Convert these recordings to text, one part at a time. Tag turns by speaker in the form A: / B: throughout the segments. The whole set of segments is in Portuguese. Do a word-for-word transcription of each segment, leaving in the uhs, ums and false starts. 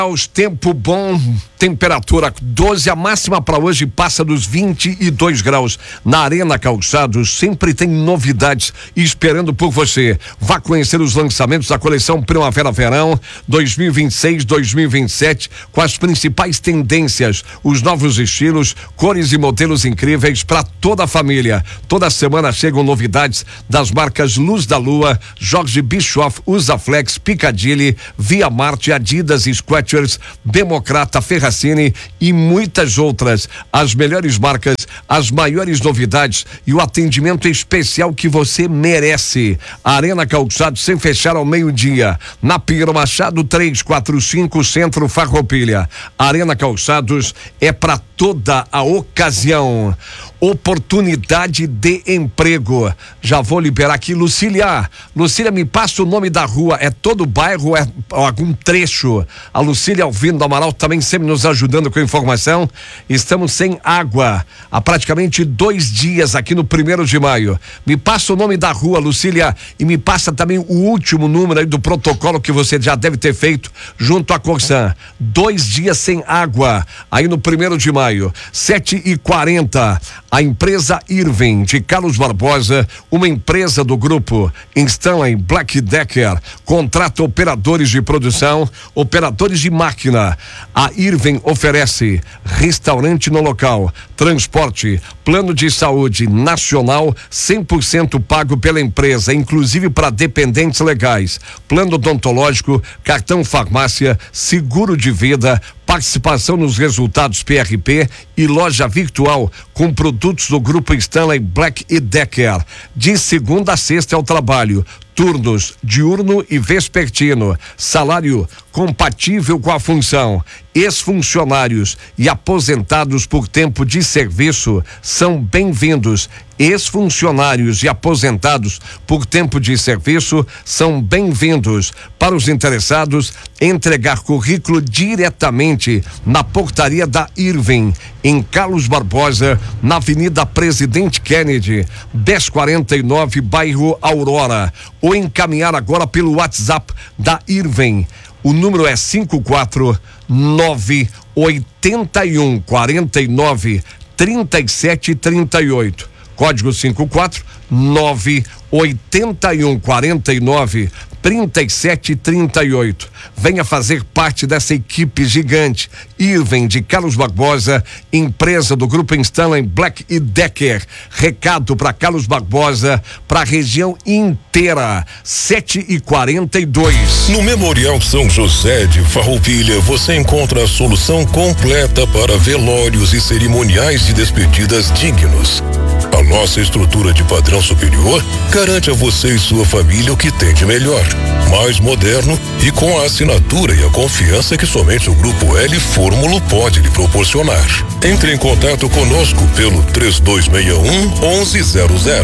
A: Tempo bom, temperatura doze, a máxima para hoje passa dos vinte e dois graus. Na Arena Calçados sempre tem novidades esperando por você. Vá conhecer os lançamentos da coleção Primavera-Verão dois mil e vinte e seis, dois mil e vinte e sete, com as principais tendências, os novos estilos, cores e modelos incríveis para toda a família. Toda semana chegam novidades das marcas Luz da Lua, Jorge Bischoff, Usaflex, Piccadilly, Via Marte, Adidas, Squat, Democrata, Ferracini e muitas outras. As melhores marcas, as maiores novidades e o atendimento especial que você merece. Arena Calçados sem fechar ao meio-dia. Na Pinheiro Machado trezentos e quarenta e cinco, Centro Farroupilha. Arena Calçados é para toda a ocasião. Oportunidade de emprego. Já vou liberar aqui, Lucília. Lucília, me passa o nome da rua. É todo o bairro ou é algum trecho? A Lucília Alvino do Amaral também sempre nos ajudando com informação. Estamos sem água há praticamente dois dias aqui no primeiro de maio. Me passa o nome da rua, Lucília, e me passa também o último número aí do protocolo que você já deve ter feito junto à Corsan. Dois dias sem água aí no primeiro de maio. Sete e quarenta. A empresa Irving de Carlos Barbosa, uma empresa do grupo Stanley Black Decker, contrata operadores de produção, operadores de máquina. A Irving oferece restaurante no local, transporte, plano de saúde nacional cem por cento pago pela empresa, inclusive para dependentes legais, plano odontológico, cartão farmácia, seguro de vida, participação nos resultados P R P e loja virtual com produtos do grupo Stanley Black e Decker. De segunda a sexta é o trabalho. Turnos diurno e vespertino, salário compatível com a função. Ex-funcionários e aposentados por tempo de serviço são bem-vindos. Ex-funcionários e aposentados por tempo de serviço são bem-vindos. Para os interessados, entregar currículo diretamente na portaria da Irving, em Carlos Barbosa, na Avenida Presidente Kennedy, dez quarenta e nove, bairro Aurora, ou encaminhar agora pelo WhatsApp da Irving. O número é cinco quatro nove oito um quatro nove três sete três oito. Código cinco quatro nove oito um quatro nove três sete três oito. Venha fazer parte dessa equipe gigante. Irving de Carlos Barbosa, empresa do grupo Stanley Black e Decker. Recado para Carlos Barbosa, para a região inteira. sete e quarenta e dois.
B: No Memorial São José de Farroupilha, você encontra a solução completa para velórios e cerimoniais de despedidas dignos. A nossa estrutura de padrão superior garante a você e sua família o que tem de melhor, mais moderno e com a assinatura e a confiança que somente o Grupo L Fórmulo pode lhe proporcionar. Entre em contato conosco pelo três dois seis um, onze zero zero.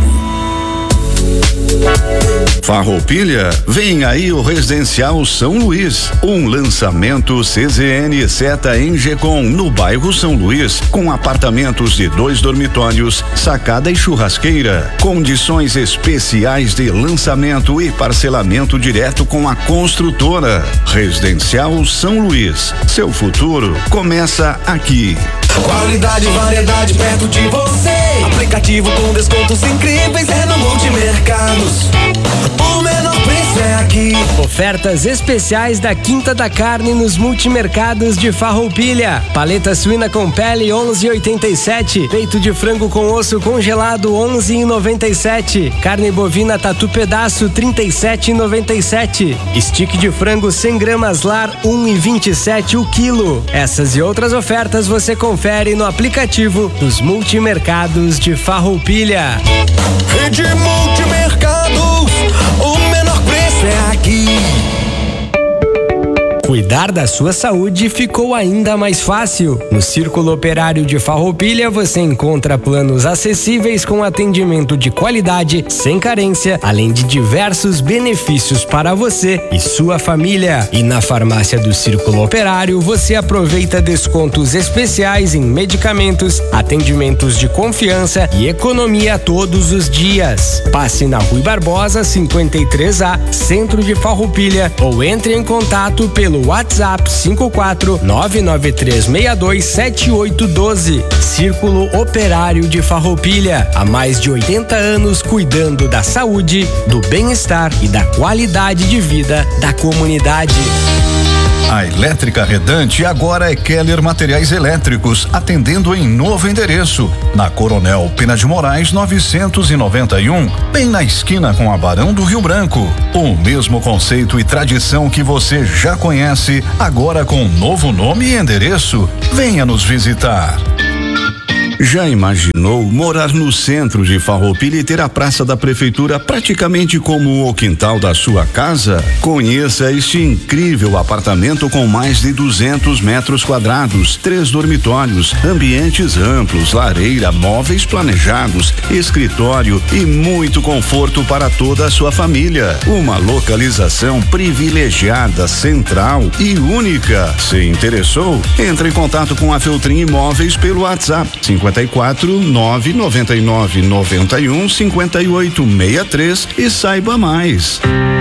C: Farroupilha, vem aí o Residencial São Luís, um lançamento C Z N Seta Engecom no bairro São Luís, com apartamentos de dois dormitórios, sacada e churrasqueira, condições especiais de lançamento e parcelamento direto com a construtora. Residencial São Luís, seu futuro começa aqui.
D: Qualidade e variedade perto de você. Aplicativo com descontos incríveis é no Multimercados. O menor preço é aqui.
E: Ofertas especiais da Quinta da Carne nos Multimercados de Farroupilha. Paleta suína com pele onze e oitenta e sete. Peito de frango com osso congelado onze e noventa e sete. Carne bovina tatu pedaço trinta e sete e noventa e sete. Stick de frango cem gramas lar um e vinte e sete o quilo. Essas e outras ofertas você confere no aplicativo dos Multimercados de Farroupilha.
D: Rede Multimercados, o menor preço é aqui.
E: Cuidar da sua saúde ficou ainda mais fácil. No Círculo Operário de Farroupilha você encontra planos acessíveis com atendimento de qualidade, sem carência, além de diversos benefícios para você e sua família. E na farmácia do Círculo Operário você aproveita descontos especiais em medicamentos, atendimentos de confiança e economia todos os dias. Passe na Rui Barbosa cinquenta e três A, centro de Farroupilha, ou entre em contato pelo pelo WhatsApp cinco quatro nove nove três seis dois sete oito um dois. Círculo Operário de Farroupilha, há mais de oitenta anos cuidando da saúde, do bem-estar e da qualidade de vida da comunidade.
C: A Elétrica Redante agora é Keller Materiais Elétricos, atendendo em novo endereço, na Coronel Pena de Moraes novecentos e noventa e um, bem na esquina com a Barão do Rio Branco. O mesmo conceito e tradição que você já conhece, agora com novo nome e endereço. Venha nos visitar. Já imaginou morar no centro de Farroupilha e ter a praça da prefeitura praticamente como o quintal da sua casa? Conheça este incrível apartamento com mais de duzentos metros quadrados, três dormitórios, ambientes amplos, lareira, móveis planejados, escritório e muito conforto para toda a sua família. Uma localização privilegiada, central e única. Se interessou? Entre em contato com a Feltrin Imóveis pelo WhatsApp cinquenta e quatro nove noventa e nove noventa e um cinquenta e oito sessenta e três e saiba mais.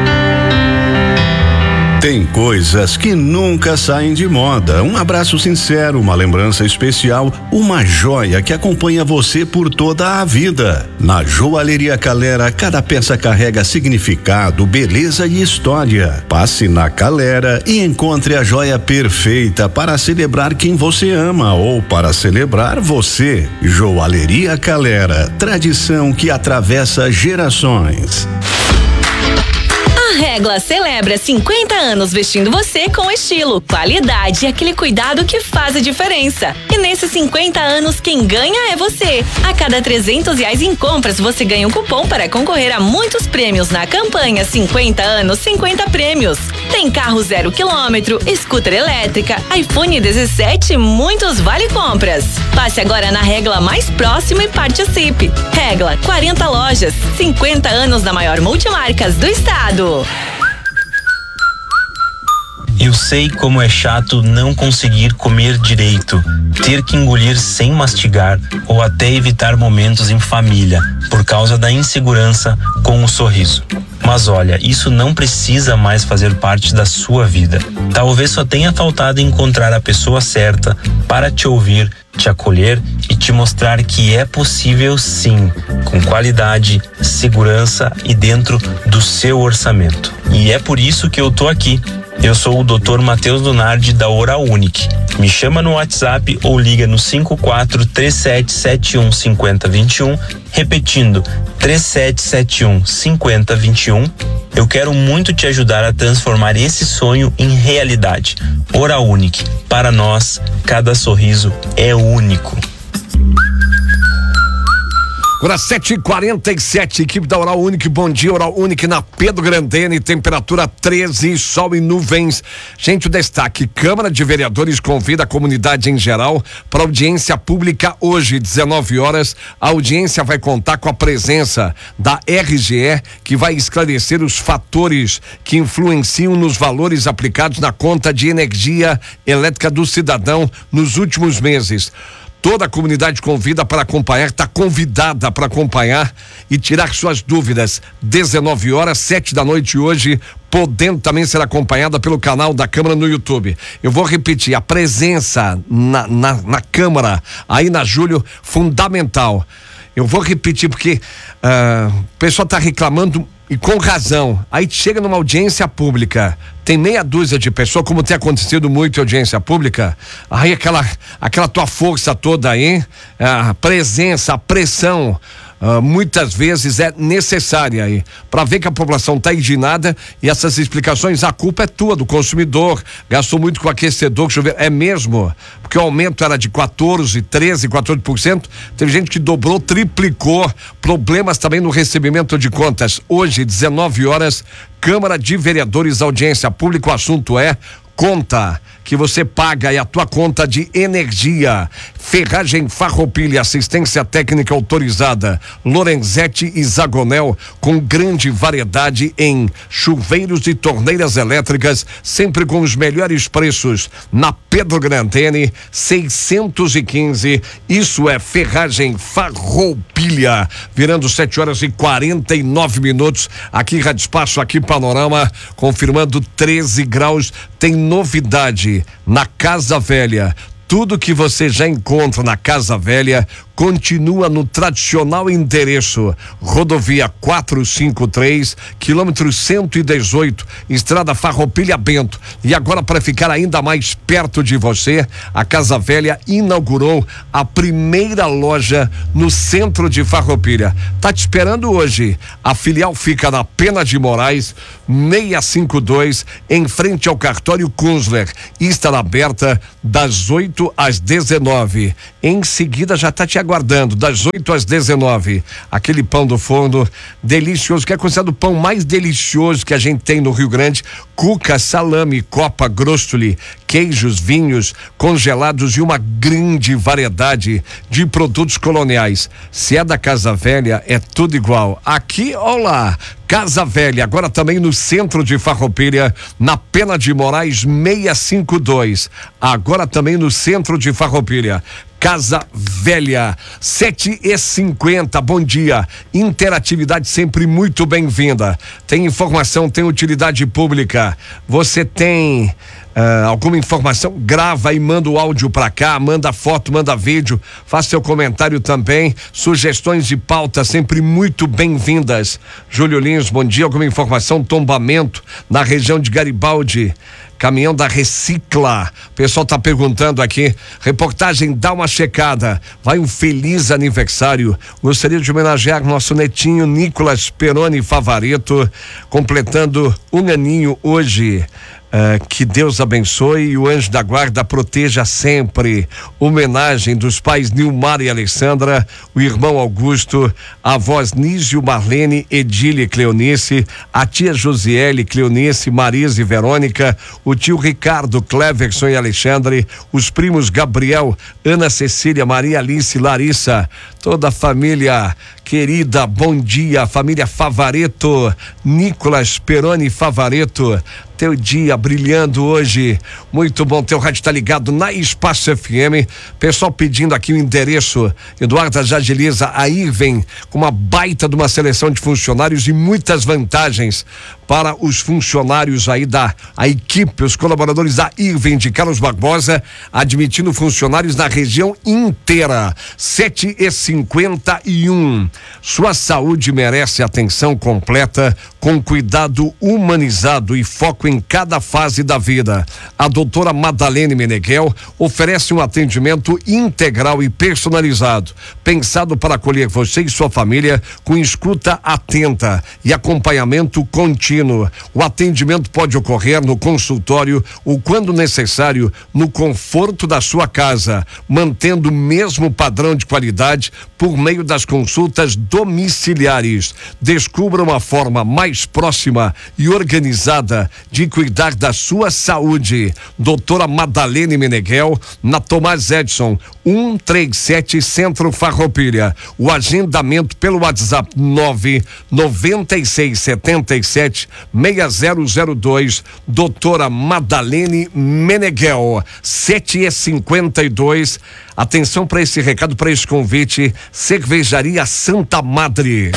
C: Tem coisas que nunca saem de moda. Um abraço sincero, uma lembrança especial, uma joia que acompanha você por toda a vida. Na Joalheria Calera, cada peça carrega significado, beleza e história. Passe na Calera e encontre a joia perfeita para celebrar quem você ama ou para celebrar você. Joalheria Calera, tradição que atravessa gerações.
F: A Regla celebra cinquenta anos vestindo você com estilo, qualidade e aquele cuidado que faz a diferença. E nesses cinquenta anos, quem ganha é você. A cada trezentos reais em compras, você ganha um cupom para concorrer a muitos prêmios na campanha cinquenta anos, cinquenta prêmios. Tem carro zero quilômetro, scooter elétrica, iPhone dezessete e muitos vale compras. Passe agora na Regla mais próxima e participe. Regla, quarenta lojas, cinquenta anos da maior multimarcas do estado.
G: Eu sei como é chato não conseguir comer direito, ter que engolir sem mastigar ou até evitar momentos em família por causa da insegurança com o sorriso. Mas olha, isso não precisa mais fazer parte da sua vida. Talvez só tenha faltado encontrar a pessoa certa para te ouvir, te acolher e te mostrar que é possível sim, com qualidade, segurança e dentro do seu orçamento. E é por isso que eu tô aqui. Eu sou o doutor Matheus Donardi da Oral Unique. Me chama no WhatsApp ou liga no cinco quatro três sete sete um cinco zero dois um, repetindo três sete sete um cinco zero dois um. Eu quero muito te ajudar a transformar esse sonho em realidade. Oral Unique, para nós, cada sorriso é único.
A: Agora sete e quarenta e sete, equipe da Oral Unique, bom dia, Oral Unique na Pedro Grandene, temperatura treze, sol e nuvens. Gente, o destaque, Câmara de Vereadores convida a comunidade em geral para audiência pública hoje, dezenove horas. A audiência vai contar com a presença da R G E, que vai esclarecer os fatores que influenciam nos valores aplicados na conta de energia elétrica do cidadão nos últimos meses. Toda a comunidade convida para acompanhar, está convidada para acompanhar e tirar suas dúvidas. dezenove horas, sete da noite hoje, podendo também ser acompanhada pelo canal da Câmara no YouTube. Eu vou repetir, a presença na, na, na Câmara, aí na Júlio, fundamental. Eu vou repetir porque uh, o pessoal está reclamando e com razão. Aí chega numa audiência pública, tem meia dúzia de pessoas, como tem acontecido muito em audiência pública, aí aquela, aquela tua força toda aí, a presença, a pressão, Uh, muitas vezes é necessária aí, para ver que a população está indignada e essas explicações, a culpa é tua, do consumidor, gastou muito com aquecedor, chover, é mesmo, porque o aumento era de quatorze, treze, quatorze por cento, teve gente que dobrou, triplicou, problemas também no recebimento de contas. Hoje, dezenove horas, Câmara de Vereadores, audiência pública, o assunto é conta que você paga é a tua conta de energia. Ferragem Farroupilha, assistência técnica autorizada. Lorenzetti e Zagonel, com grande variedade em chuveiros e torneiras elétricas, sempre com os melhores preços. Na Pedro Grandene, seiscentos e quinze. Isso é Ferragem Farroupilha. Virando sete horas e quarenta e nove minutos. Aqui Rádio Espaço, aqui Panorama, confirmando treze graus. Tem novidade na Casa Velha. Tudo que você já encontra na Casa Velha continua no tradicional endereço, rodovia quatrocentos e cinquenta e três, quilômetro cento e dezoito, Estrada Farroupilha Bento. E agora, para ficar ainda mais perto de você, a Casa Velha inaugurou a primeira loja no centro de Farroupilha. Tá te esperando hoje. A filial fica na Pena de Moraes, seiscentos e cinquenta e dois, em frente ao cartório Kunzler, e estará aberta das oito às dezenove. Em seguida já tá te aguardando, das oito às dezenove. Aquele pão do forno delicioso, que é considerado o pão mais delicioso que a gente tem no Rio Grande. Cuca, salame, copa, grostoli, queijos, vinhos, congelados e uma grande variedade de produtos coloniais. Se é da Casa Velha, é tudo igual. Aqui, olá, Casa Velha, agora também no centro de Farroupilha, na Pena de Moraes seiscentos e cinquenta e dois. Agora também no centro de Farroupilha. Casa Velha, sete e cinquenta, bom dia. Interatividade sempre muito bem-vinda. Tem informação, tem utilidade pública. Você tem Uh, alguma informação, grava e manda o áudio pra cá, manda foto, manda vídeo, faça seu comentário também, sugestões de pauta sempre muito bem-vindas. Júlio Lins, bom dia, alguma informação, tombamento na região de Garibaldi, caminhão da Recicla, o pessoal tá perguntando aqui, reportagem, dá uma checada, vai um feliz aniversário, gostaria de homenagear nosso netinho Nicolas Peroni Favareto, completando um aninho hoje. Uh, que Deus abençoe e o anjo da guarda proteja sempre. Homenagem dos pais Nilmar e Alessandra, o irmão Augusto, a avós Nísio, Marlene, Edília e Cleonice, a tia Josiele, Cleonice, Marisa e Verônica, o tio Ricardo, Cleverson e Alexandre, os primos Gabriel, Ana Cecília, Maria Alice e Larissa, toda a família querida, bom dia, família Favareto, Nicolas Peroni Favareto, teu dia brilhando hoje, muito bom, teu rádio tá ligado na Espaço F M, pessoal pedindo aqui o endereço, Eduardo já agiliza, a Irvem, com uma baita de uma seleção de funcionários e muitas vantagens para os funcionários aí da a equipe, os colaboradores da Irvem de Carlos Barbosa, admitindo funcionários na região inteira. Sete e cinquenta e um. Sua saúde merece atenção completa, com cuidado humanizado e foco em cada fase da vida. A doutora Madalene Meneghel oferece um atendimento integral e personalizado, pensado para acolher você e sua família com escuta atenta e acompanhamento contínuo. O atendimento pode ocorrer no consultório ou, quando necessário, no conforto da sua casa, mantendo o mesmo padrão de qualidade por meio das consultas domiciliares. Descubra uma forma mais próxima e organizada de cuidar da sua saúde. Doutora Madalene Meneghel, na Tomás Edson, cento e trinta e sete, Centro Farroupilha. O agendamento pelo WhatsApp nove nove seis sete sete seis zero zero dois. Doutora Madalene Meneghel, sete e cinquenta e dois. Atenção para esse recado, para esse convite. Cervejaria Santa Madre.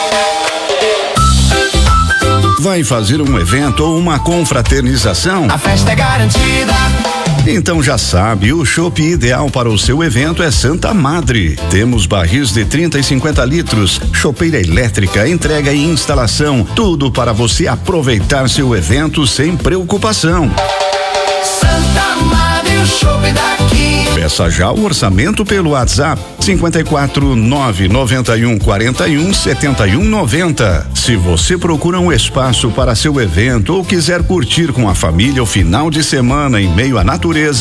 C: Vai fazer um evento ou uma confraternização?
D: A festa é garantida.
C: Então já sabe, o chopp ideal para o seu evento é Santa Madre. Temos barris de trinta e cinquenta litros, chopeira elétrica, entrega e instalação, tudo para você aproveitar seu evento sem preocupação.
D: Santa Madre, o chopp daqui.
C: Peça já o orçamento pelo WhatsApp cinquenta e quatro, nove noventa e um, quarenta e um, setenta e um, noventa. Se você procura um espaço para seu evento ou quiser curtir com a família o final de semana em meio à natureza,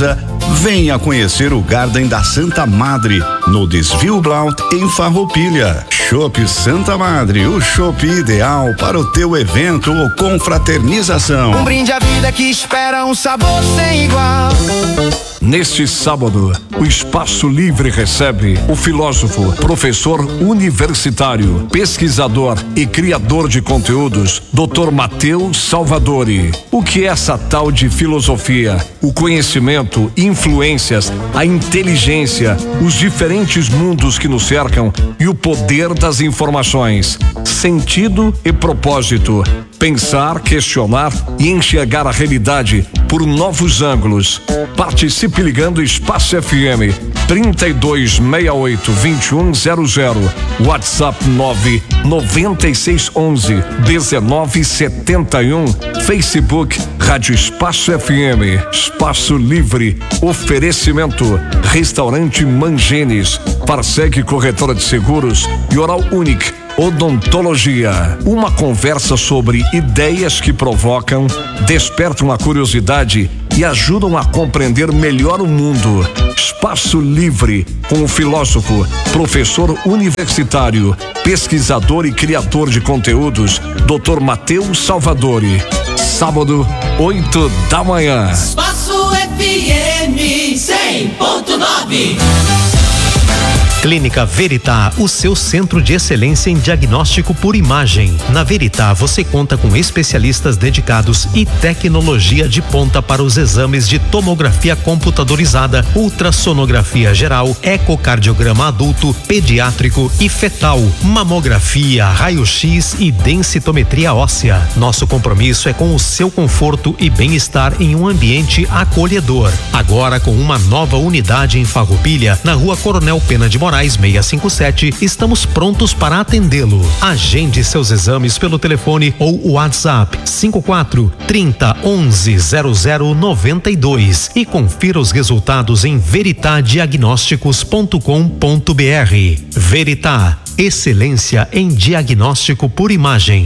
C: Venha conhecer o Garden da Santa Madre, no Desvio Blaut, em Farroupilha. Chopp Santa Madre, o chopp ideal para o teu evento ou confraternização.
D: Um brinde à vida que espera um sabor sem igual.
A: Neste sábado, o Espaço Livre recebe o filósofo, professor universitário, pesquisador e criador de conteúdos, doutor Matheus Salvadori. O que é essa tal de filosofia? O conhecimento, influências, a inteligência, os diferentes mundos que nos cercam e o poder das informações. Sentido e propósito. Pensar, questionar e enxergar a realidade por novos ângulos. Participe ligando Espaço F M trinta e dois sessenta e oito, vinte e um zero zero, WhatsApp nove nove seis onze dezenove setenta e um, Facebook Rádio Espaço F M. Espaço Livre. Oferecimento Restaurante Mangenes, Parsec Corretora de Seguros e Oral Unique Odontologia. Uma conversa sobre ideias que provocam, despertam a curiosidade e ajudam a compreender melhor o mundo. Espaço Livre, com o filósofo, professor universitário, pesquisador e criador de conteúdos, doutor Matheus Salvadori. Sábado, oito da manhã.
H: Espaço F M cem ponto nove.
I: Clínica Veritá, o seu centro de excelência em diagnóstico por imagem. Na Veritá, você conta com especialistas dedicados e tecnologia de ponta para os exames de tomografia computadorizada, ultrassonografia geral, ecocardiograma adulto, pediátrico e fetal, mamografia, raio-x e densitometria óssea. Nosso compromisso é com o seu conforto e bem-estar em um ambiente acolhedor. Agora com uma nova unidade em Farroupilha, na Rua Coronel Pena de Moraes, seiscentos e cinquenta e sete, estamos prontos para atendê-lo. Agende seus exames pelo telefone ou WhatsApp cinco quatro trinta onze zero zero noventa e dois e confira os resultados em veritá diagnósticos ponto com ponto br. Veritá, excelência em diagnóstico por imagem.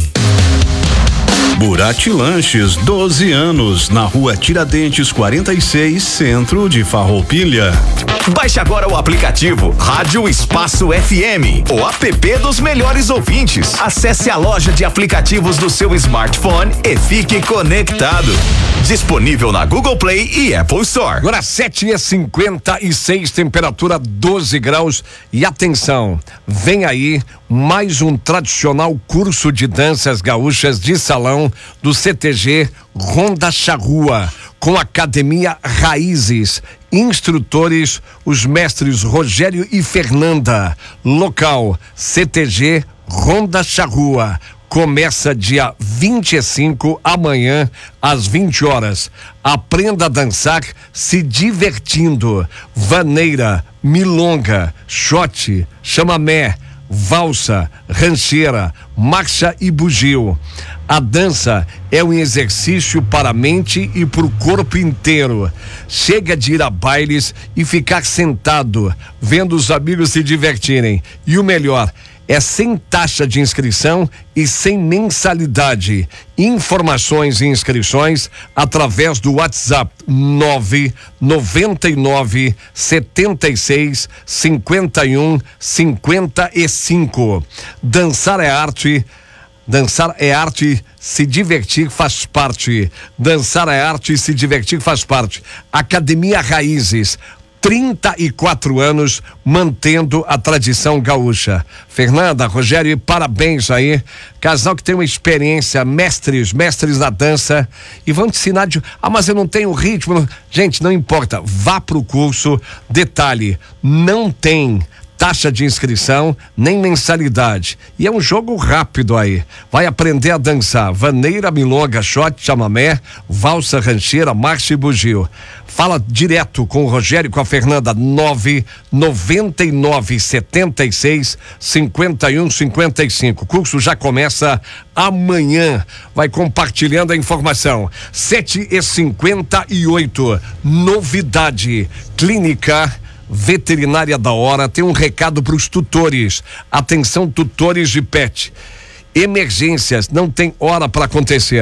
C: Burati Lanches, doze anos, na Rua Tiradentes quarenta e seis, centro de Farroupilha.
J: Baixe agora o aplicativo Rádio Espaço F M, o app dos melhores ouvintes. Acesse a loja de aplicativos do seu smartphone e fique conectado. Disponível na Google Play e Apple Store.
A: Agora sete e cinquenta e seis, temperatura doze graus. E atenção, vem aí mais um tradicional curso de danças gaúchas de salão do C T G Ronda Charrua, com Academia Raízes. Instrutores, os mestres Rogério e Fernanda. Local, C T G Ronda Charrua. Começa dia vinte e cinco, amanhã, às vinte horas. Aprenda a dançar se divertindo. Vaneira, milonga, shot, chamamé, valsa, rancheira, marcha e bugio. A dança é um exercício para a mente e para o corpo inteiro. Chega de ir a bailes e ficar sentado, vendo os amigos se divertirem. E o melhor, é sem taxa de inscrição e sem mensalidade. Informações e inscrições através do WhatsApp nove nove nove setenta e seis cinquenta e um cinquenta e cinco. Dançar é arte. Dançar é arte, se divertir faz parte. Dançar é arte, se divertir faz parte. Academia Raízes, trinta e quatro anos, mantendo a tradição gaúcha. Fernanda, Rogério, parabéns aí. Casal que tem uma experiência, mestres, mestres na dança, e vão te ensinar de. Ah, mas eu não tenho ritmo. Gente, não importa. Vá pro curso. Detalhe: não tem taxa de inscrição, nem mensalidade. E é um jogo rápido aí. Vai aprender a dançar vaneira, milonga, shot, chamamé, valsa, rancheira, marcha e bugio. Fala direto com o Rogério e com a Fernanda, nove nove nove setenta e seis cinquenta e um cinquenta e cinco. O curso já começa amanhã. Vai compartilhando a informação. sete e cinquenta e oito. Novidade. Clínica Veterinária da Hora tem um recado para os tutores. Atenção, tutores de pet. Emergências não tem hora para acontecer.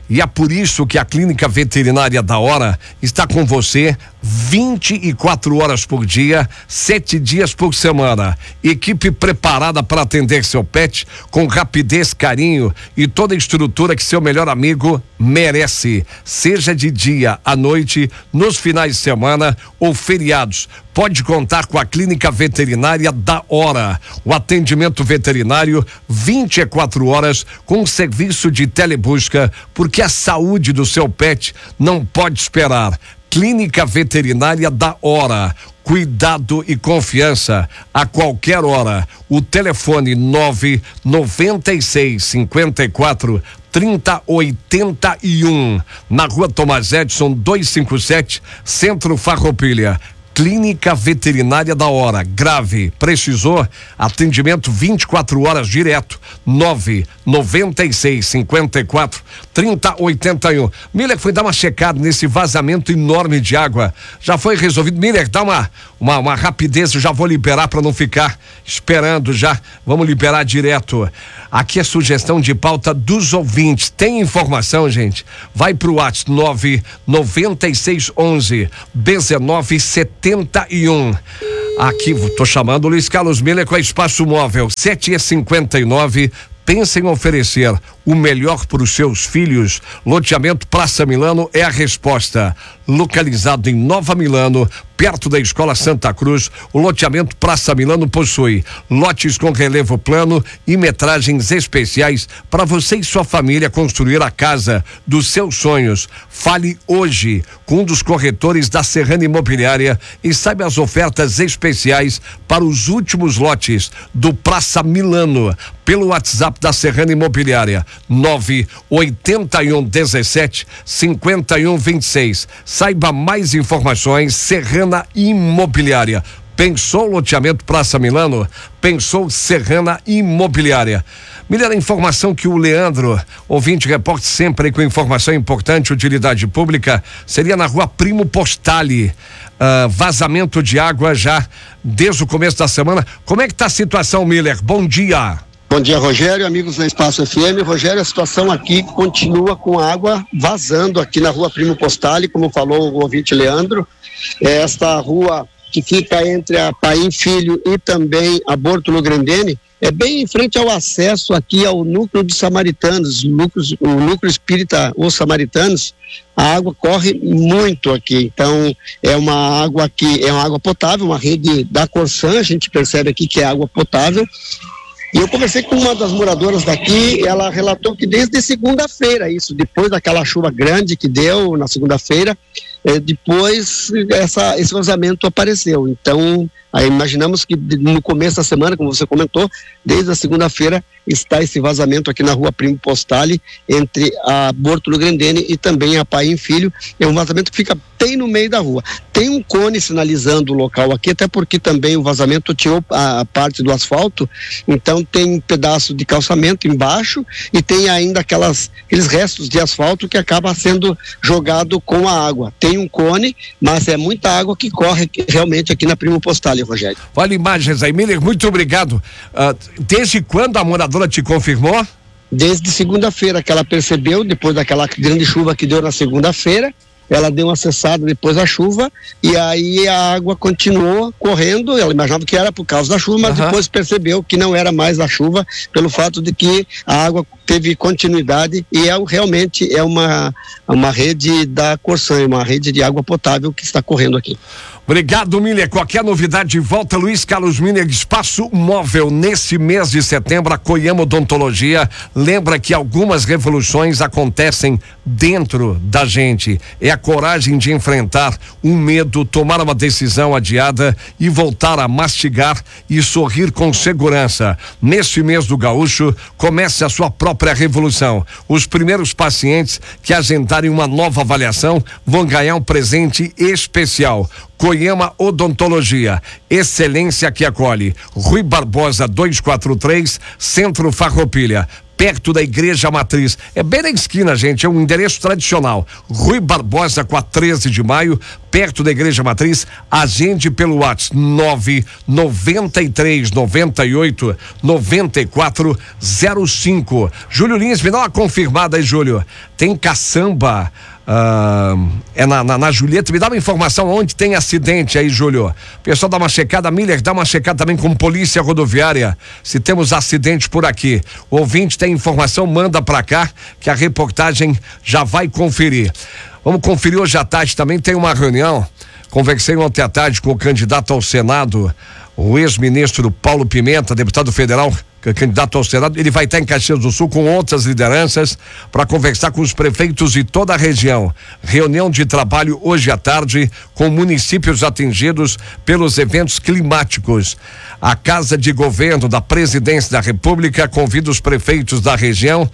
A: E é por isso que a Clínica Veterinária da Hora está com você vinte e quatro horas por dia, sete dias por semana. Equipe preparada para atender seu pet com rapidez, carinho e toda a estrutura que seu melhor amigo merece. Seja de dia, à noite, nos finais de semana ou feriados. Pode contar com a Clínica Veterinária da Hora. O atendimento veterinário vinte e quatro horas com serviço de telebusca, porque a saúde do seu pet não pode esperar. Clínica Veterinária da Hora. Cuidado e confiança a qualquer hora. O telefone nove noventa e seis, cinquenta e quatro, trinta, oitenta e um. Na Rua Tomás Edson duzentos e cinquenta e sete, Centro Farroupilha. Clínica Veterinária da Hora. Grave, precisou? Atendimento vinte e quatro horas direto. nove noventa e seis, cinquenta e quatro, trinta, oitenta e um. Miller foi dar uma checada nesse vazamento enorme de água. Já foi resolvido. Miller, dá uma, uma, uma rapidez, eu já vou liberar para não ficar esperando já. Vamos liberar direto. Aqui é sugestão de pauta dos ouvintes. Tem informação, gente? Vai pro WhatsApp nove noventa e seis, onze, dezenove, setenta e um. Aqui, tô chamando o Luiz Carlos Miller com a Espaço Móvel, sete e cinquenta e nove. Pensa em oferecer o melhor para os seus filhos? Loteamento Praça Milano é a resposta. Localizado em Nova Milano, perto da Escola Santa Cruz, o loteamento Praça Milano possui lotes com relevo plano e metragens especiais para você e sua família construir a casa dos seus sonhos. Fale hoje com um dos corretores da Serrana Imobiliária e saiba as ofertas especiais para os últimos lotes do Praça Milano pelo WhatsApp da Serrana Imobiliária nove oitenta e um, dezessete, cinquenta e um, vinte e seis. Saiba mais informações. Serrana Imobiliária. Pensou loteamento Praça Milano? Pensou Serrana Imobiliária. Melhor a informação que o Leandro, ouvinte, reporte sempre aí com informação importante, utilidade pública, seria na Rua Primo Postali. Uh, vazamento de água já desde o começo da semana. Como é que tá a situação, Miller? Bom dia.
K: Bom dia, Rogério, amigos da Espaço F M. Rogério, a situação aqui continua com água vazando aqui na Rua Primo Postali, como falou o ouvinte Leandro. Esta rua que fica entre a Paim Filho e também a Bortolo Grandene, é bem em frente ao acesso aqui ao núcleo de Samaritanos, núcleos, o núcleo espírita Os Samaritanos. A água corre muito aqui, então é uma água que é uma água potável, uma rede da Corsan, a gente percebe aqui que é água potável. E eu conversei com uma das moradoras daqui, ela relatou que desde segunda-feira, isso, depois daquela chuva grande que deu na segunda-feira, eh, depois essa, esse vazamento apareceu. Então, aí imaginamos que no começo da semana, como você comentou, desde a segunda-feira está esse vazamento aqui na Rua Primo Postali, entre a Bortolo Grandene e também a Paim Filho. É um vazamento que fica bem no meio da rua. Tem um cone sinalizando o local aqui, até porque também o vazamento tirou a parte do asfalto, então tem um pedaço de calçamento embaixo e tem ainda aquelas, aqueles restos de asfalto que acaba sendo jogado com a água. Tem um cone, mas é muita água que corre realmente aqui na Primo Postali, Rogério.
A: Olha imagens aí, Miller, muito obrigado. Uh, desde quando a moradora te confirmou?
K: Desde segunda-feira que ela percebeu, depois daquela grande chuva que deu na segunda-feira, ela deu uma cessada depois da chuva e aí a água continuou correndo. Ela imaginava que era por causa da chuva, mas uhum. depois percebeu que não era mais a chuva, pelo fato de que a água teve continuidade e é, realmente é uma, uma rede da Corsan, uma rede de água potável que está correndo aqui.
A: Obrigado, Miller. Qualquer novidade, volta Luiz Carlos Miller, Espaço Móvel. Nesse mês de setembro, a Koyama Odontologia lembra que algumas revoluções acontecem dentro da gente. É a coragem de enfrentar um medo, tomar uma decisão adiada e voltar a mastigar e sorrir com segurança. Nesse mês do Gaúcho, comece a sua própria revolução. Os primeiros pacientes que agendarem uma nova avaliação vão ganhar um presente especial. Koyama Odontologia, excelência que acolhe. Rui Barbosa duzentos e quarenta e três, Centro Farroupilha. perto da Igreja Matriz. É bem na esquina, gente, é um endereço tradicional. Rui Barbosa com a treze de maio, perto da Igreja Matriz. Agende pelo WhatsApp nove noventa e três noventa e oito noventa e quatro zero cinco. Júlio Lins, me dá uma confirmada aí, Júlio. Tem caçamba. Uh, é na, na, na Julieta, me dá uma informação onde tem acidente aí, Júlio. O pessoal dá uma checada, Miller, dá uma checada também com polícia rodoviária, se temos acidente por aqui. O ouvinte tem informação, manda pra cá, que a reportagem já vai conferir. Vamos conferir hoje à tarde também, tem uma reunião, conversei ontem à tarde com o candidato ao Senado, o ex-ministro Paulo Pimenta, deputado federal, candidato ao Senado. Ele vai estar em Caxias do Sul com outras lideranças para conversar com os prefeitos de toda a região. Reunião de trabalho hoje à tarde com municípios atingidos pelos eventos climáticos. A Casa de Governo da Presidência da República convida os prefeitos da região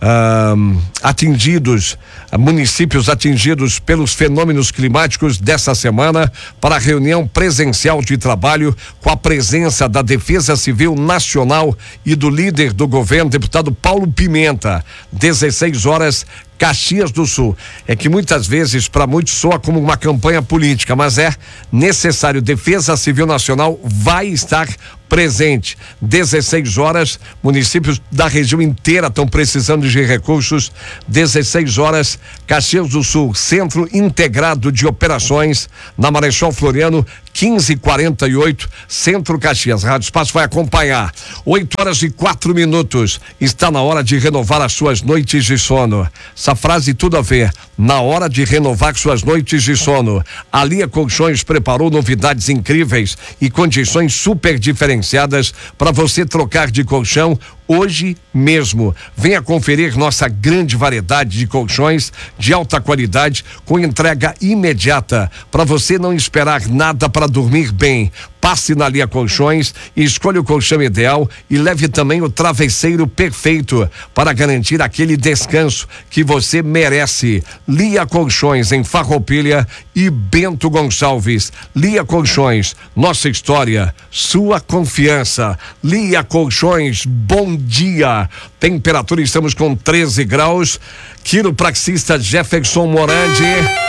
A: Uh, atingidos, uh, municípios atingidos pelos fenômenos climáticos dessa semana para a reunião presencial de trabalho com a presença da Defesa Civil Nacional e do líder do governo, deputado Paulo Pimenta, dezesseis horas, Caxias do Sul. É que muitas vezes para muitos soa como uma campanha política, mas é necessário. Defesa Civil Nacional vai estar presente. dezesseis horas, municípios da região inteira estão precisando de recursos. dezesseis horas, Caxias do Sul, Centro Integrado de Operações, na Marechal Floriano, quinze e quarenta e oito, Centro Caxias. Rádio Espaço vai acompanhar. oito horas e quatro minutos. Está na hora de renovar as suas noites de sono. Essa frase tudo a ver. Na hora de renovar suas noites de sono. A Lia Colchões preparou novidades incríveis e condições super diferenciadas para você trocar de colchão hoje mesmo. Venha conferir nossa grande variedade de colchões de alta qualidade com entrega imediata para você não esperar nada para dormir bem. Passe na Lia Colchões e escolha o colchão ideal e leve também o travesseiro perfeito para garantir aquele descanso que você merece. Lia Colchões em Farroupilha e Bento Gonçalves. Lia Colchões, nossa história, sua confiança. Lia Colchões, bom dia. Temperatura, estamos com treze graus. Quiropraxista Jefferson Morandi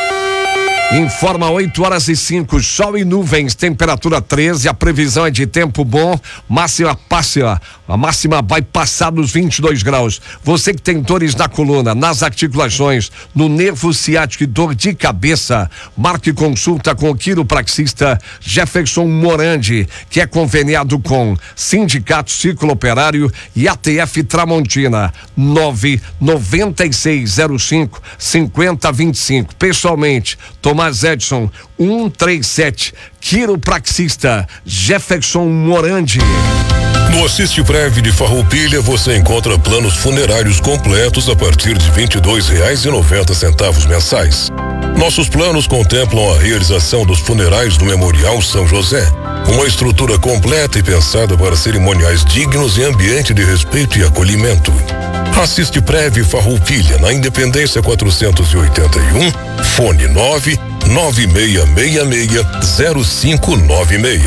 A: informa oito horas e cinco, sol e nuvens, temperatura treze, a previsão é de tempo bom, máxima passa, a máxima vai passar dos vinte e dois graus. Você que tem dores na coluna, nas articulações, no nervo ciático e dor de cabeça, marque consulta com o quiropraxista Jefferson Morandi, que é conveniado com Sindicato Círculo Operário e A T F Tramontina. nove noventa e seis zero cinco cinquenta vinte e cinco. Pessoalmente, Tomás Edson, um três sete, quiropraxista Jefferson Morandi.
B: No Assiste Prev de Farroupilha você encontra planos funerários completos a partir de vinte e dois reais e noventa centavos mensais. Nossos planos contemplam a realização dos funerais do Memorial São José, uma estrutura completa e pensada para cerimoniais dignos e ambiente de respeito e acolhimento. Assiste Prev Farroupilha, na Independência quatrocentos e oitenta e um, fone nove nove seis seis seis zero cinco nove seis.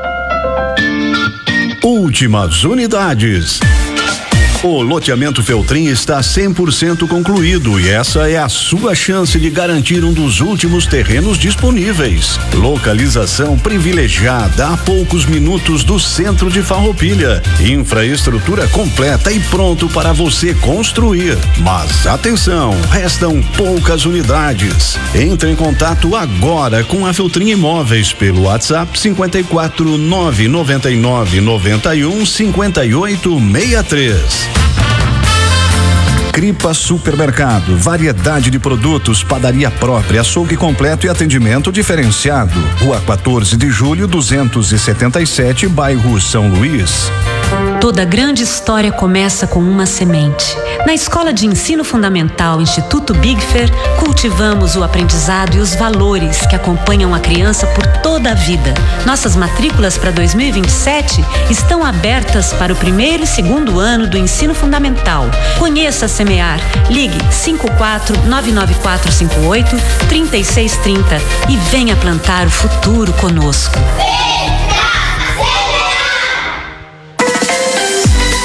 C: Últimas unidades. O loteamento Feltrin está cem por cento concluído e essa é a sua chance de garantir um dos últimos terrenos disponíveis. Localização privilegiada a poucos minutos do centro de Farroupilha. Infraestrutura completa e pronto para você construir. Mas atenção, restam poucas unidades. Entre em contato agora com a Feltrin Imóveis pelo WhatsApp cinquenta e quatro nove noventa e nove noventa e um cinquenta e oito sessenta e três. Cripa Supermercado, variedade de produtos, padaria própria, açougue completo e atendimento diferenciado. Rua quatorze de julho, duzentos e setenta e sete, bairro São Luís.
L: Toda grande história começa com uma semente. Na Escola de Ensino Fundamental Instituto Big Fair, cultivamos o aprendizado e os valores que acompanham a criança por toda a vida. Nossas matrículas para dois mil e vinte e sete estão abertas para o primeiro e segundo ano do ensino fundamental. Conheça a Semear. Ligue cinco quatro nove nove quatro cinco oito três seis três zero e venha plantar o futuro conosco.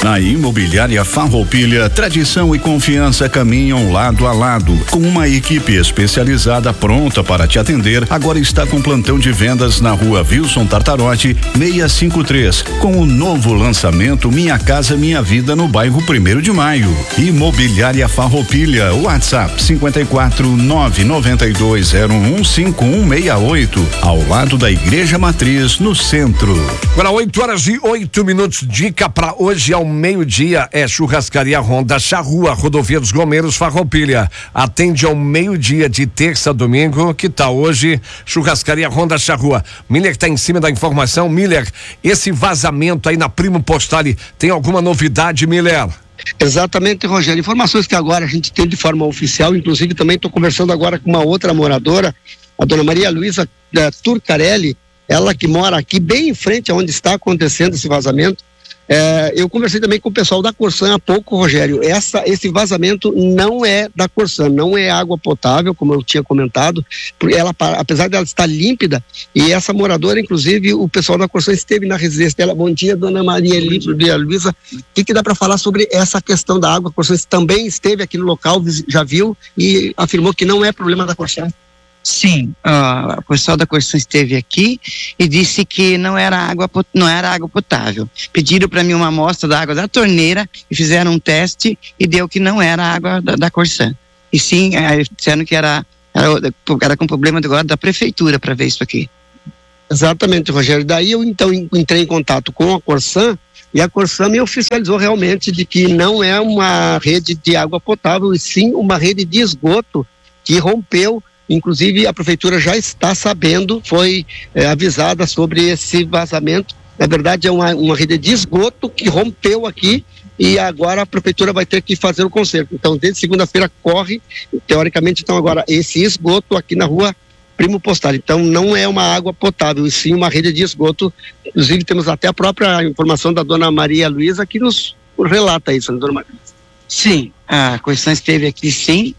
C: Na Imobiliária Farroupilha, tradição e confiança caminham lado a lado. Com uma equipe especializada pronta para te atender, agora está com plantão de vendas na rua Wilson Tartarotti, seiscentos e cinquenta e três, com o novo lançamento Minha Casa Minha Vida no bairro Primeiro de Maio. Imobiliária Farroupilha, WhatsApp cinquenta e quatro, nove noventa e dois zero um cinco um seis oito, ao lado da Igreja Matriz, no centro.
A: Agora oito horas e oito minutos, dica para hoje ao meio-dia é Churrascaria Ronda Charrua, Rodovia dos Gomeiros, Farroupilha. Atende ao meio-dia de terça a domingo. Que tal hoje? Churrascaria Ronda Charrua. Miller está em cima da informação. Miller, esse vazamento aí na Primo Postale, tem alguma novidade, Miller?
K: Exatamente, Rogério. Informações que agora a gente tem de forma oficial, inclusive também estou conversando agora com uma outra moradora, a dona Maria Luísa eh, Turcarelli, ela que mora aqui bem em frente aonde está acontecendo esse vazamento. É, eu conversei também com o pessoal da Corsan há pouco, Rogério. Essa, esse vazamento não é da Corsan, não é água potável, como eu tinha comentado. Ela, apesar dela estar límpida, e essa moradora, inclusive, o pessoal da Corsan esteve na residência dela. Bom dia, dona Maria Luísa. O que, que dá para falar sobre essa questão da água? A Corsan também esteve aqui no local, já viu e afirmou que não é problema da Corsan.
M: Sim, uh, o pessoal da Corsan esteve aqui e disse que não era água, não era água potável. Pediram para mim uma amostra da água da torneira e fizeram um teste e deu que não era água da, da Corsan. E sim, uh, disseram que era, era, era com problema agora da prefeitura para ver isso aqui.
K: Exatamente, Rogério. Daí eu então entrei em contato com a Corsan e a Corsan me oficializou realmente de que não é uma rede de água potável e sim uma rede de esgoto que rompeu. Inclusive a prefeitura já está sabendo, foi é, avisada sobre esse vazamento. Na verdade é uma, uma rede de esgoto que rompeu aqui e agora a prefeitura vai ter que fazer o conserto. Então desde segunda-feira corre, teoricamente então agora esse esgoto aqui na rua Primo Postale. Então não é uma água potável, e sim uma rede de esgoto. Inclusive temos até a própria informação da dona Maria Luísa que nos relata isso, né, dona Maria?
M: Sim, a Corsan esteve aqui sim.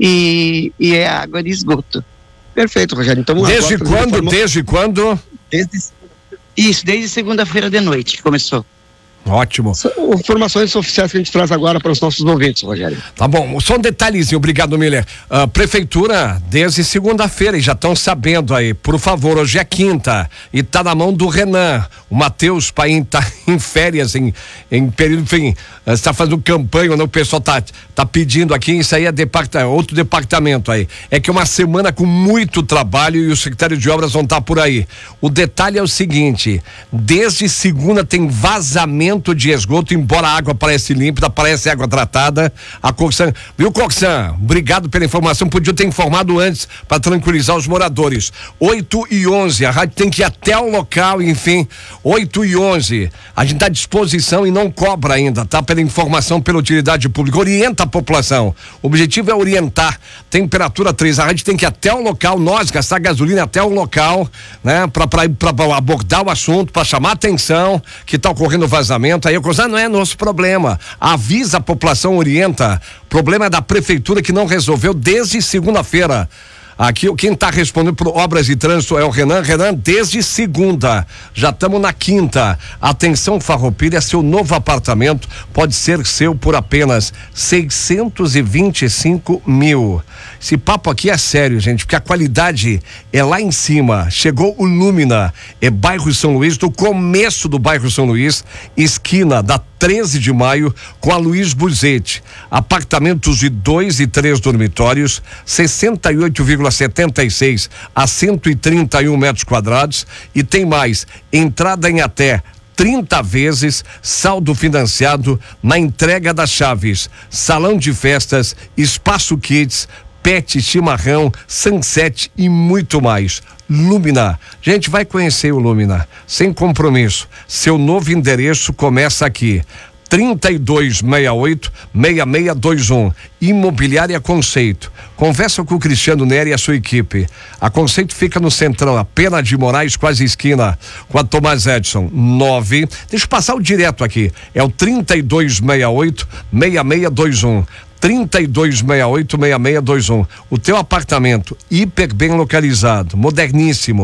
M: E, e é água de esgoto.
K: Perfeito, Rogério. Então,
A: desde quando? Informa... Desde quando?
M: Desde, isso, desde segunda-feira de noite que começou.
A: Ótimo.
K: Informações oficiais que a gente traz agora para os nossos ouvintes, Rogério.
A: Tá bom, só um detalhezinho, obrigado, Miller. Uh, prefeitura, desde segunda-feira, e já estão sabendo aí, por favor, hoje é quinta, e tá na mão do Renan. O Matheus Paim tá em férias, em, em período, enfim, está fazendo campanha, não, o pessoal tá, tá pedindo aqui, isso aí é departa, outro departamento aí. É que é uma semana com muito trabalho e o secretário de obras não tá por aí. O detalhe é o seguinte, desde segunda tem vazamento de esgoto, embora a água parece límpida, parece água tratada. A Corsan, viu, Corsan? Obrigado pela informação, podia ter informado antes para tranquilizar os moradores. oito e onze, a rádio tem que ir até o local, enfim, oito e onze. A gente dá disposição e não cobra ainda, tá? Pela informação, pela utilidade pública, orienta a população. O objetivo é orientar. Temperatura três, a rádio tem que ir até o local, nós gastar gasolina até o local, né? Para abordar o assunto, para chamar a atenção que está ocorrendo vazamento. Aí a coisa não é nosso problema. Avisa a população, orienta. Problema é da prefeitura que não resolveu desde segunda-feira. Aqui quem está respondendo por obras e trânsito é o Renan. Renan, desde segunda, já estamos na quinta. Atenção, Farroupilha, seu novo apartamento pode ser seu por apenas seiscentos e vinte e cinco mil. Esse papo aqui é sério, gente, porque a qualidade é lá em cima. Chegou o Lumina, é bairro São Luís, do começo do bairro São Luís, esquina da treze de maio com a Luiz Buzete. Apartamentos de dois e três dormitórios, sessenta e oito vírgula setenta e seis a cento e trinta e um metros quadrados, e tem mais, entrada em até trinta vezes, saldo financiado na entrega das chaves, salão de festas, espaço kids, pet, chimarrão, sunset e muito mais. Lumina, gente, vai conhecer o Lumina, sem compromisso. Seu novo endereço começa aqui, trinta e dois sessenta e oito, sessenta e seis vinte e um, Imobiliária Conceito. Conversa com o Cristiano Neri e a sua equipe. A Conceito fica no Centrão, a Pena de Moraes, quase esquina com a Tomás Edson. nove, deixa eu passar o direto aqui, é o trinta e dois sessenta e oito, sessenta e seis vinte e um. trinta e dois sessenta e oito, sessenta e seis vinte e um. O teu apartamento hiper bem localizado, moderníssimo,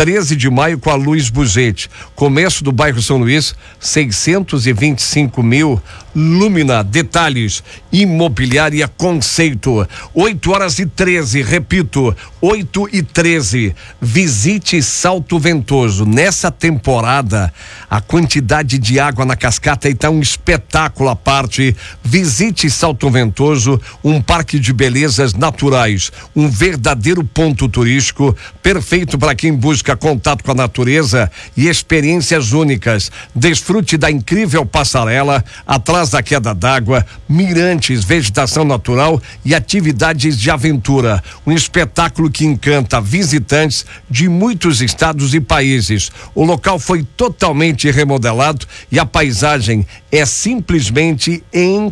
A: treze de maio com a Luiz Buzetti. Começo do bairro São Luís, seiscentos e vinte e cinco mil. Lúmina, detalhes, imobiliária Conceito. oito horas e treze, repito, oito e treze. Visite Salto Ventoso. Nessa temporada, a quantidade de água na cascata está um espetáculo à parte. Visite Salto Ventoso, um parque de belezas naturais, um verdadeiro ponto turístico, perfeito para quem busca contato com a natureza e experiências únicas. Desfrute da incrível passarela atrás da queda d'água, mirantes, vegetação natural e atividades de aventura. Um espetáculo que encanta visitantes de muitos estados e países. O local foi totalmente remodelado e a paisagem é simplesmente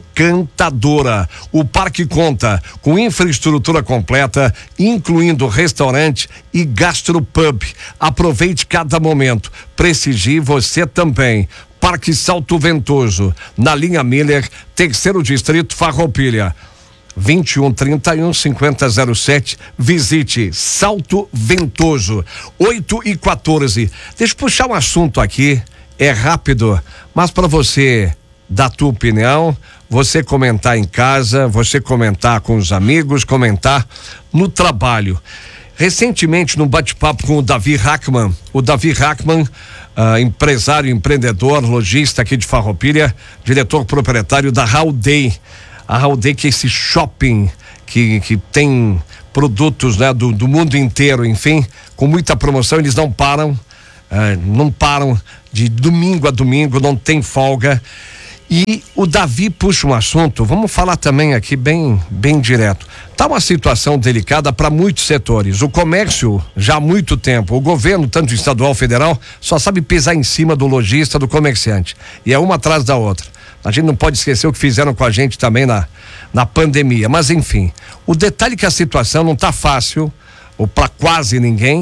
A: encantadora. O parque conta com infraestrutura completa, incluindo restaurante e gastropub. Aproveite cada momento. Prestigie você também. Parque Salto Ventoso, na linha Miller, terceiro distrito, Farroupilha. vinte e um, trinta e um, cinquenta, zero sete. Visite Salto Ventoso. oito e quatorze. Deixa eu puxar um assunto aqui. É rápido, mas para você dar a tua opinião, você comentar em casa, você comentar com os amigos, comentar no trabalho. Recentemente, num bate-papo com o Davi Hackman, o Davi Hackman, uh, empresário, empreendedor, lojista aqui de Farroupilha, diretor proprietário da Haldei. A Haldei, que é esse shopping que, que tem produtos, né, do, do mundo inteiro, enfim, com muita promoção, eles não param, uh, não param de domingo a domingo, não tem folga. E o Davi puxa um assunto, vamos falar também aqui bem, bem direto. Tá uma situação delicada para muitos setores. O comércio, já há muito tempo, o governo, tanto estadual, federal, só sabe pisar em cima do lojista, do comerciante. E é uma atrás da outra. A gente não pode esquecer o que fizeram com a gente também na, na pandemia. Mas enfim, o detalhe é que a situação não tá fácil, ou para quase ninguém.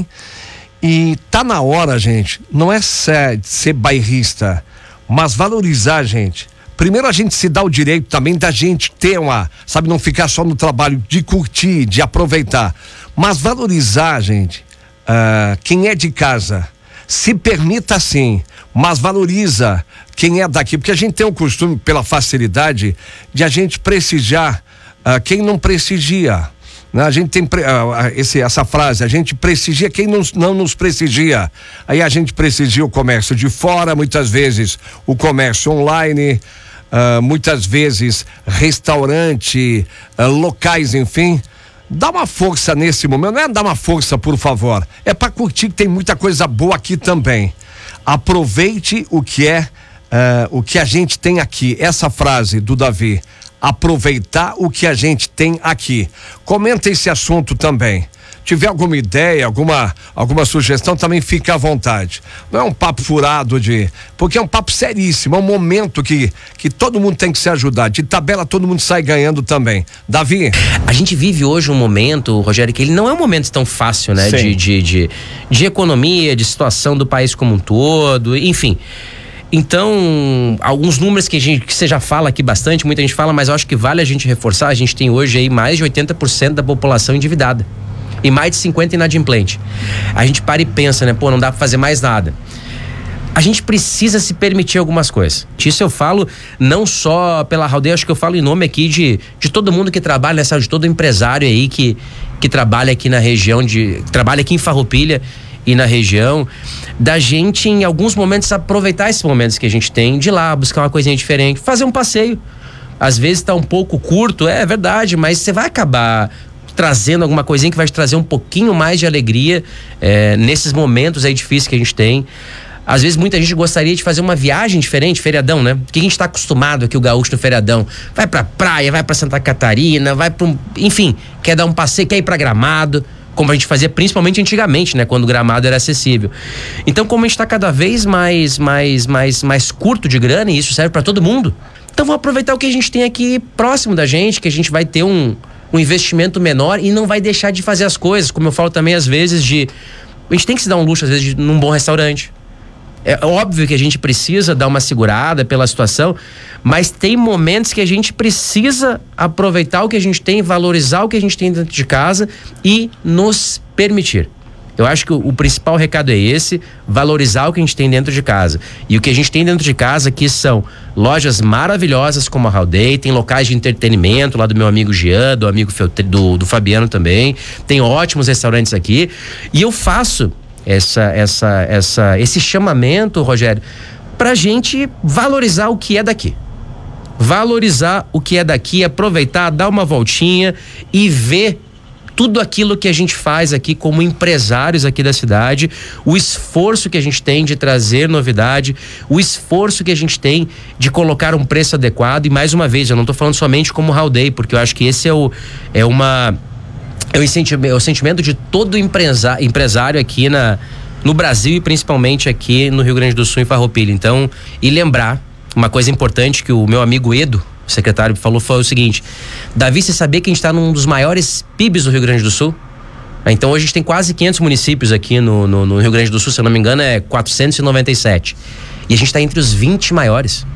A: E tá na hora, gente, não é ser, ser bairrista, mas valorizar, gente. Primeiro a gente se dá o direito também da gente ter uma, sabe, não ficar só no trabalho, de curtir, de aproveitar, mas valorizar, gente, uh, quem é de casa. Se permita sim, mas valoriza quem é daqui, porque a gente tem o costume, pela facilidade, de a gente prestigiar uh, quem não prestigia. Né? A gente tem uh, esse, essa frase, a gente prestigia quem não, não nos prestigia. Aí a gente prestigia o comércio de fora, muitas vezes o comércio online, uh, muitas vezes restaurante, uh, locais, enfim. Dá uma força nesse momento, não é dar uma força, por favor, é para curtir, que tem muita coisa boa aqui também. Aproveite o que é, uh, o que a gente tem aqui. Essa frase do Davi, aproveitar o que a gente tem aqui. Comenta esse assunto também. Tiver alguma ideia, alguma, alguma sugestão, também fica à vontade. Não é um papo furado de... Porque é um papo seríssimo, é um momento que, que todo mundo tem que se ajudar. De tabela todo mundo sai ganhando também. Davi?
N: A gente vive hoje um momento, Rogério, que ele não é um momento tão fácil, né? De, de, de, de economia, de situação do país como um todo, enfim... Então, alguns números que a gente, que você já fala aqui bastante, muita gente fala, mas eu acho que vale a gente reforçar. A gente tem hoje aí mais de oitenta por cento da população endividada e mais de cinquenta por cento inadimplente. A gente para e pensa, né? Pô, não dá pra fazer mais nada. A gente precisa se permitir algumas coisas. Isso eu falo não só pela Haldei, acho que eu falo em nome aqui de, de todo mundo que trabalha nessa, de todo empresário aí que, que trabalha aqui na região, de trabalha aqui em Farroupilha e na região, da gente em alguns momentos aproveitar esses momentos que a gente tem, de ir lá buscar uma coisinha diferente, fazer um passeio. Às vezes tá um pouco curto, é verdade, mas você vai acabar trazendo alguma coisinha que vai te trazer um pouquinho mais de alegria é, nesses momentos aí difíceis que a gente tem. Às vezes muita gente gostaria de fazer uma viagem diferente, feriadão, né? Porque a gente tá acostumado aqui, o gaúcho no feriadão. Vai pra praia, vai pra Santa Catarina, vai pra um... Enfim, quer dar um passeio, quer ir pra Gramado, como a gente fazia principalmente antigamente, né? Quando o Gramado era acessível. Então, como a gente tá cada vez mais, mais, mais, mais curto de grana, e isso serve para todo mundo, então vamos aproveitar o que a gente tem aqui próximo da gente, que a gente vai ter um, um investimento menor e não vai deixar de fazer as coisas, como eu falo também às vezes de... A gente tem que se dar um luxo às vezes de, num bom restaurante. É óbvio que a gente precisa dar uma segurada pela situação, mas tem momentos que a gente precisa aproveitar o que a gente tem, valorizar o que a gente tem dentro de casa e nos permitir. Eu acho que o, o principal recado é esse, valorizar o que a gente tem dentro de casa. E o que a gente tem dentro de casa aqui são lojas maravilhosas como a Haldei, tem locais de entretenimento lá do meu amigo Jean, do amigo Feltri, do, do Fabiano também, tem ótimos restaurantes aqui. E eu faço essa, essa, essa, esse chamamento, Rogério, pra gente valorizar o que é daqui. Valorizar o que é daqui, aproveitar, dar uma voltinha e ver tudo aquilo que a gente faz aqui como empresários aqui da cidade, o esforço que a gente tem de trazer novidade, o esforço que a gente tem de colocar um preço adequado. E mais uma vez, eu não estou falando somente como Haldei, porque eu acho que esse é o é uma é o, é o sentimento de todo empresa, empresário aqui na, no Brasil e principalmente aqui no Rio Grande do Sul, em Farroupilha. Então, e lembrar uma coisa importante que o meu amigo Edo, o secretário, falou, foi o seguinte: Davi, você sabia que a gente está num dos maiores P I Bs do Rio Grande do Sul? Então hoje a gente tem quase quinhentos municípios aqui no, no, no Rio Grande do Sul, se eu não me engano é quatrocentos e noventa e sete. E a gente está entre os vinte maiores.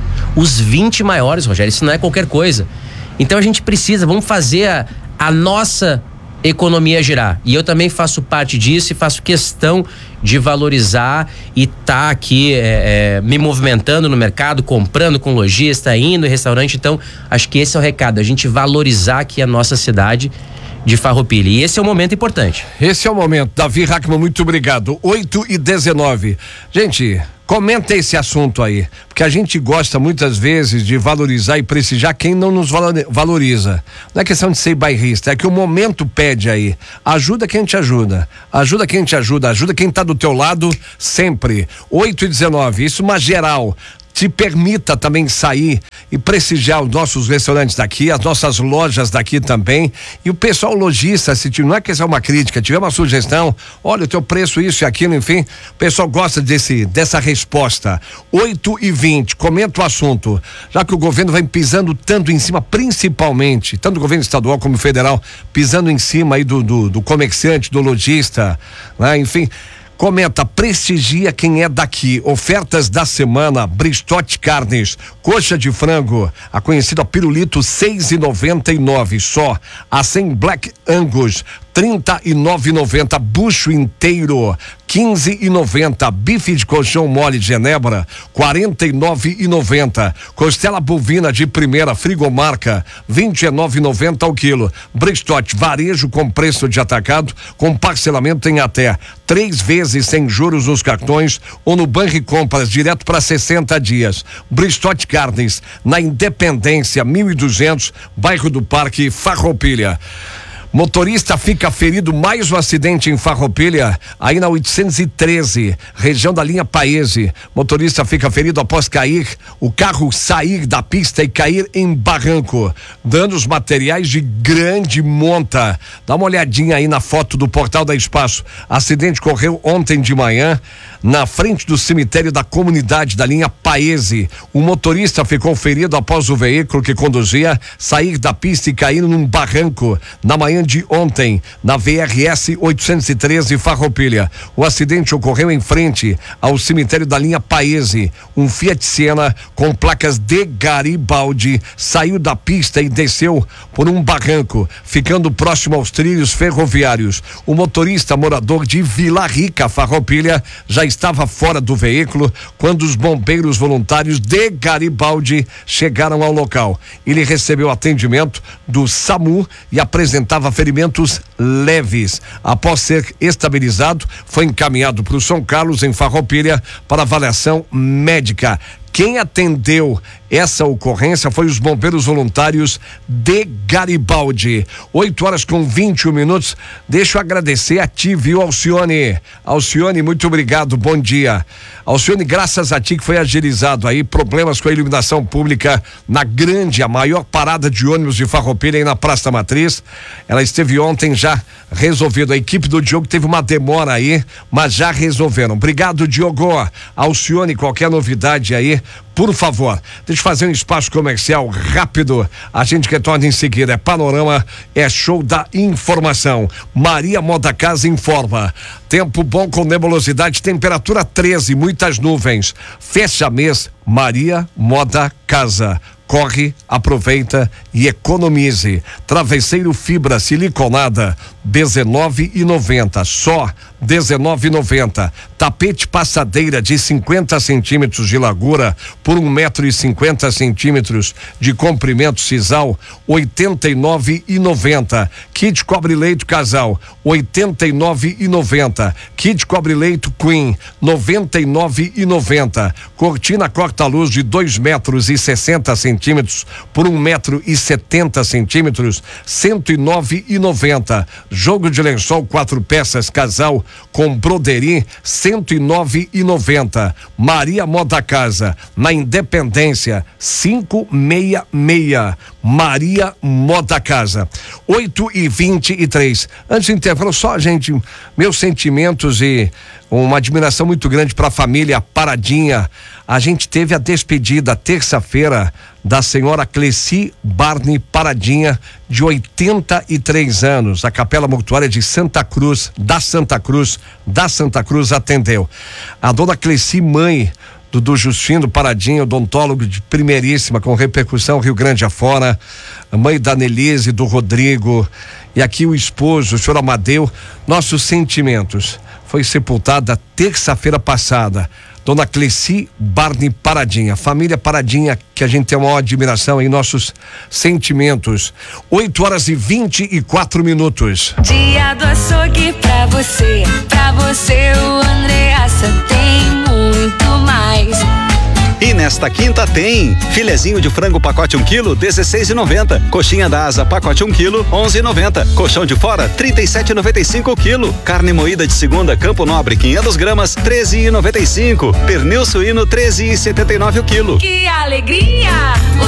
N: Os vinte maiores, Rogério, isso não é qualquer coisa. Então a gente precisa, vamos fazer a, a nossa economia girar. E eu também faço parte disso e faço questão de valorizar e tá aqui é, é, me movimentando no mercado, comprando com lojista, indo em restaurante. Então, acho que esse é o recado, a gente valorizar aqui a nossa cidade de Farroupilha. E esse é um momento importante.
A: Esse é o momento. Davi Hackman, muito obrigado. oito e dezenove. Gente, comenta esse assunto aí, porque a gente gosta muitas vezes de valorizar e prestigiar quem não nos valoriza. Não é questão de ser bairrista, é que o momento pede aí. Ajuda quem te ajuda. Ajuda quem te ajuda. Ajuda quem tá do teu lado sempre. oito e dezenove. Isso uma geral. Te permita também sair e prestigiar os nossos restaurantes daqui, as nossas lojas daqui também. E o pessoal lojista, se não é que essa é uma crítica, tiver uma sugestão, olha o teu preço, isso e aquilo, enfim, o pessoal gosta desse, dessa resposta. oito e vinte, comenta o assunto. Já que o governo vem pisando tanto em cima, principalmente, tanto o governo estadual como o federal, pisando em cima aí do, do, do comerciante, do lojista, né? Enfim. Comenta, prestigia quem é daqui. Ofertas da semana: Bristote Carnes, coxa de frango, a conhecida pirulito, seis e noventa e nove só. A cem Black Angus, trinta e nove e noventa. Bucho inteiro, quinze e noventa. Bife de colchão mole de Genebra, quarenta e nove e noventa. Costela bovina de primeira frigomarca, vinte e nove e noventa ao quilo. Bristote varejo com preço de atacado, com parcelamento em até três vezes sem juros nos cartões ou no Banri Compras direto para sessenta dias. Bristote Carnes, na Independência mil e duzentos, bairro do Parque, Farroupilha. Motorista fica ferido, mais um acidente em Farroupilha, aí na oitocentos e treze, região da linha Paese. Motorista fica ferido após cair, o carro sair da pista e cair em barranco. Danos materiais de grande monta. Dá uma olhadinha aí na foto do portal da Espaço. Acidente ocorreu ontem de manhã, na frente do cemitério da comunidade da linha Paese. O motorista ficou ferido após o veículo que conduzia sair da pista e cair num barranco na manhã de ontem, na V R S oitocentos e treze, Farroupilha. O acidente ocorreu em frente ao cemitério da linha Paese. Um Fiat Siena com placas de Garibaldi saiu da pista e desceu por um barranco, ficando próximo aos trilhos ferroviários. O motorista, morador de Vila Rica, Farroupilha, já estava fora do veículo quando os bombeiros voluntários de Garibaldi chegaram ao local. Ele recebeu atendimento do SAMU e apresentava ferimentos leves. Após ser estabilizado, foi encaminhado para o São Carlos, em Farroupilha, para avaliação médica. Quem atendeu essa ocorrência foi os bombeiros voluntários de Garibaldi. oito horas com vinte e um minutos. Deixa eu agradecer a ti, viu, Alcione? Alcione, muito obrigado, bom dia. Alcione, graças a ti que foi agilizado aí, problemas com a iluminação pública na grande, a maior parada de ônibus de Farroupilha aí na Praça Matriz. Ela esteve ontem já resolvido. A equipe do Diogo teve uma demora aí, mas já resolveram. Obrigado, Diogo. Alcione, qualquer novidade aí, por favor, deixa eu fazer um espaço comercial rápido. A gente retorna em seguida. É Panorama, é show da informação. Maria Moda Casa informa. Tempo bom com nebulosidade, temperatura treze, muitas nuvens. Fecha mês, Maria Moda Casa. Corre, aproveita e economize. Travesseiro fibra siliconada, dezenove e noventa, só dezenove e noventa. Tapete passadeira de cinquenta centímetros de largura por um metro e cinquenta centímetros de comprimento sisal, oitenta e nove e noventa. Kit cobre-leito casal, oitenta e nove e noventa. Kit cobre-leito queen, noventa e nove e noventa. Cortina corta-luz de dois metros e sessenta centímetros por um metro e setenta centímetros, cento e nove e noventa. Jogo de lençol quatro peças casal com broderie, cento e nove e noventa. Maria Moda Casa, na Independência, quinhentos e sessenta e seis. Maria Moda Casa. oito e vinte e três. Antes do intervalo, só, gente, meus sentimentos e uma admiração muito grande para a família Paradinha. A gente teve a despedida terça-feira da senhora Cleci Barney Paradinha, de oitenta e três anos. A Capela Mortuária de Santa Cruz, da Santa Cruz, da Santa Cruz atendeu. A dona Cleci, mãe do, do Justino Paradinha, odontólogo de primeiríssima, com repercussão Rio Grande afora, a mãe da Nelise, do Rodrigo, e aqui o esposo, o senhor Amadeu, nossos sentimentos. Foi sepultada terça-feira passada. Dona Cleci Barney Paradinha, família Paradinha, que a gente tem uma admiração em nossos sentimentos. oito horas e vinte e quatro minutos.
O: Dia do açougue pra você, pra você o Andreassa tem muito mais.
P: E nesta quinta tem filezinho de frango pacote um quilo, dezesseis e noventa. Coxinha da asa pacote um quilo, onze e noventa. Colchão de fora, trinta e sete e noventa e cinco o quilo. Carne moída de segunda Campo Nobre, quinhentas gramas, treze e noventa e cinco. Pernil suíno, treze e setenta e nove o quilo.
O: Que alegria!